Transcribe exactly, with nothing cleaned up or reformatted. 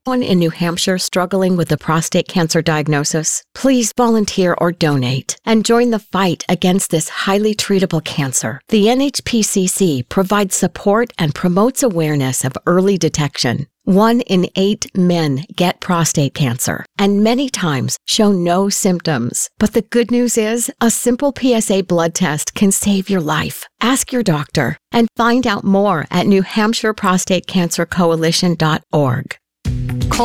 Anyone in New Hampshire struggling with a prostate cancer diagnosis, please volunteer or donate and join the fight against this highly treatable cancer. The N H P C C provides support and promotes awareness of early detection. One in eight men get prostate cancer, and many times show no symptoms. But the good news is, a simple P S A blood test can save your life. Ask your doctor and find out more at new hampshire prostate cancer coalition dot org.